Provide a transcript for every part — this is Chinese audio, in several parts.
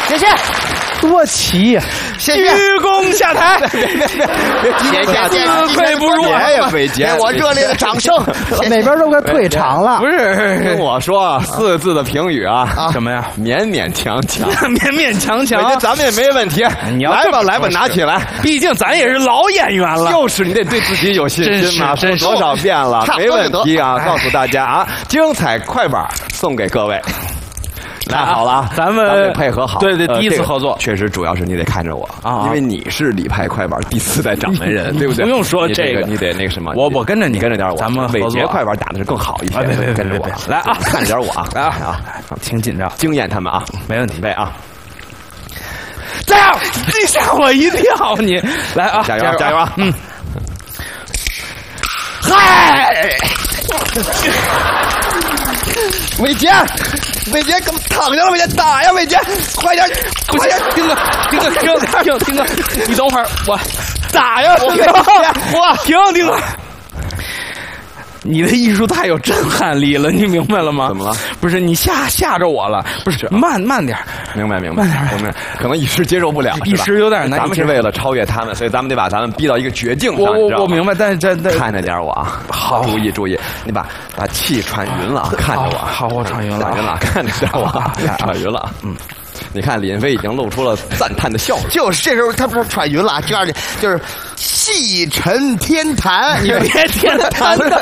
谢谢， 多齐呀！ 谢谢， 鞠躬下台。 别自愧不如啊！ 别伟杰， 给我热烈的掌声。 哪边都快退场了。 不是， 跟我说4个字的评语啊， 什么呀？ 勉勉强强， 勉勉强强。 伟杰，咱们也没问题。 你要来吧，来吧，拿起来。 毕竟咱也是老演员了。 就是你得对自己有信心嘛，说多少遍了，没问题啊！告诉大家啊，精彩快板送给各位。来好了啊， 咱们得配合好。 对，第一次合作， 确实主要是你得看着我啊，因为你是李派快板第4代掌门人，对不对？ 不用说这个， 你得那个什么， 我跟着你， 跟着点我。 咱们伟杰快板打的是更好一些，跟着我来啊， 看着点我啊， 来啊，挺紧张， 惊艳他们啊， 没问题， 对啊。 加油！你吓我一跳，你来啊， 加油加油啊！ 嗨！ 伟杰，伟杰怎么躺下了？伟杰打呀！伟杰，快点，快点！ 丁哥，你等会儿，我打呀！ 停！你的艺术太有震撼力了，你明白了吗？ 怎么了？ 不是你吓着我了，不是慢点。 明白，可能一时接受不了， 一时有点难。 咱们是为了超越他们，所以咱们得把咱们逼到一个绝境上。 我明白，但是看着点我啊， 好， 注意，你把气喘匀了，看着我。 好，我喘匀了， 看着点我，喘匀了。你看李云飞已经露出了赞叹的笑容。 就是这时候他不是喘匀了，这样的就是气沉天坛， 你别天坛的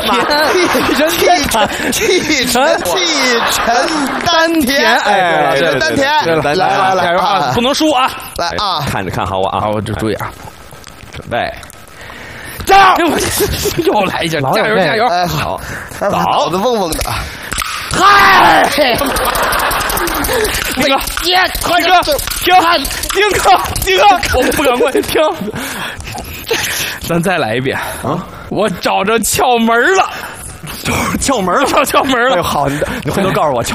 气沉丹田， 哎， 对，丹田，来加油啊！不能输啊！ 来啊！ 看好我啊！ 好，我注意啊！ 准备， 加油！又来一下，加油！ 哎，好，脑子嗡嗡的。 嗨！那个，快哥，丁哥，我不敢过去停。咱再来一遍啊！我找着窍门了。 窍门了！ 哎呦，好， 你回头告诉我窍